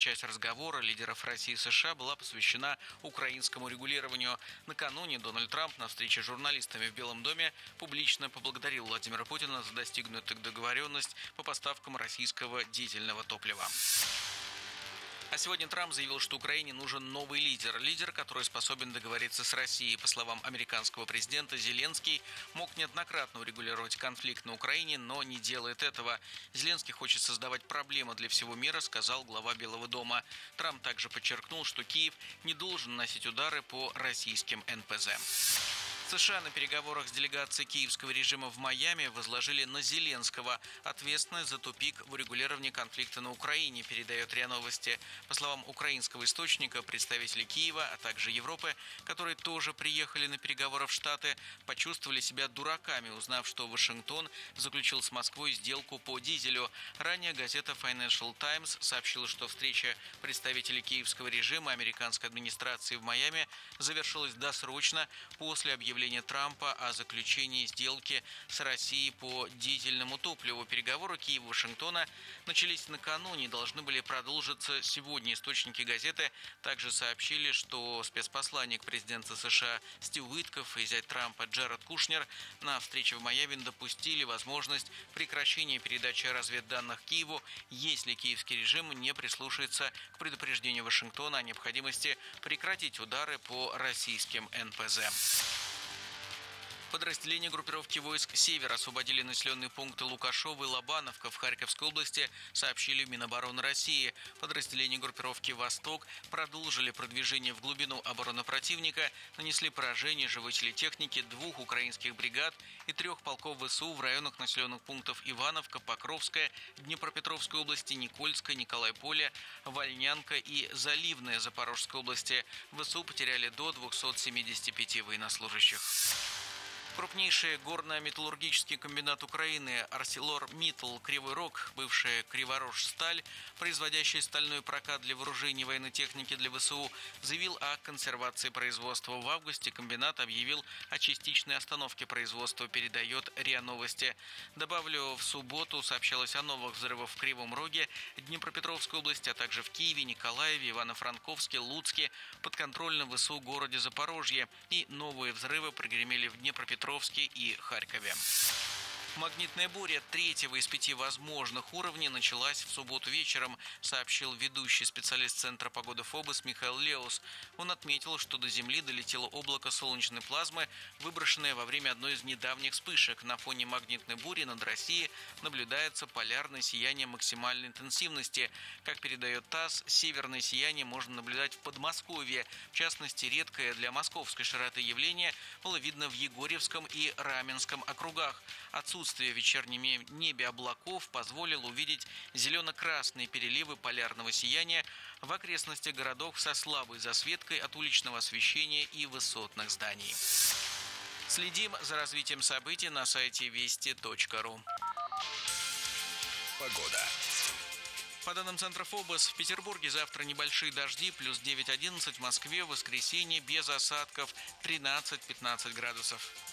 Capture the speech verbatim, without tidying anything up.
Часть разговора лидеров России и США была посвящена украинскому регулированию. Накануне Дональд Трамп на встрече с журналистами в Белом доме публично поблагодарил Владимира Путина за достигнутую договоренность по поставкам российского дизельного топлива. А сегодня Трамп заявил, что Украине нужен новый лидер. Лидер, который способен договориться с Россией. По словам американского президента, Зеленский мог неоднократно урегулировать конфликт на Украине, но не делает этого. Зеленский хочет создавать проблемы для всего мира, сказал глава Белого дома. Трамп также подчеркнул, что Киев не должен наносить удары по российским эн пэ зэ. США на переговорах с делегацией киевского режима в Майами возложили на Зеленского ответственность за тупик в урегулировании конфликта на Украине, передает РИА Новости. По словам украинского источника, представители Киева, а также Европы, которые тоже приехали на переговоры в Штаты, почувствовали себя дураками, узнав, что Вашингтон заключил с Москвой сделку по дизелю. Ранее газета Financial Times сообщила, что встреча представителей киевского режима и американской администрации в Майами завершилась досрочно после объявления Трампа о заключении сделки с Россией по дизельному топливу. Переговоры Киева и Вашингтона начались накануне и должны были продолжиться сегодня. Источники газеты также сообщили, что спецпосланник президента США Стив Уитков и зять Трампа Джаред Кушнер на встрече в Майами допустили возможность прекращения передачи разведданных Киеву, если киевский режим не прислушается к предупреждению Вашингтона о необходимости прекратить удары по российским эн пэ зэ. Подразделения группировки войск «Север» освободили населенные пункты Лукашово и Лобановка в Харьковской области, сообщили в Минобороны России. Подразделения группировки «Восток» продолжили продвижение в глубину обороны противника, нанесли поражение живой техники двух украинских бригад и трех полков вэ эс у в районах населенных пунктов Ивановка, Покровская, Днепропетровской области, Никольская, Николайполе, Вольнянка и Заливная Запорожской области. вэ эс у потеряли до двухсот семидесяти пяти военнослужащих. Крупнейший горно-металлургический комбинат Украины ArcelorMittal Кривой Рог, бывшая Криворожсталь, производящая стальной прокат для вооружений и военной техники для вэ эс у, заявил о консервации производства. В августе комбинат объявил о частичной остановке производства, передает РИА Новости. Добавлю, в субботу сообщалось о новых взрывах в Кривом Роге, Днепропетровской области, а также в Киеве, Николаеве, Ивано-Франковске, Луцке, подконтрольном вэ эс у городе Запорожье. И новые взрывы прогремели в Днепропетровске и Харькове. Магнитная буря третьего из пяти возможных уровней началась в субботу вечером, сообщил ведущий специалист Центра погоды ФОБОС Михаил Леус. Он отметил, что до Земли долетело облако солнечной плазмы, выброшенное во время одной из недавних вспышек. На фоне магнитной бури над Россией наблюдается полярное сияние максимальной интенсивности. Как передает ТАСС, северное сияние можно наблюдать в Подмосковье. В частности, редкое для московской широты явление было видно в Егорьевском и Раменском округах. Отсутствие Отсутствие в вечернем небе облаков позволило увидеть зелено-красные переливы полярного сияния в окрестностях городов со слабой засветкой от уличного освещения и высотных зданий. Следим за развитием событий на сайте вести точка ру. Погода. По данным Центра ФОБОС, в Петербурге завтра небольшие дожди, плюс девять-одиннадцать, в Москве в воскресенье без осадков тринадцать-пятнадцать градусов.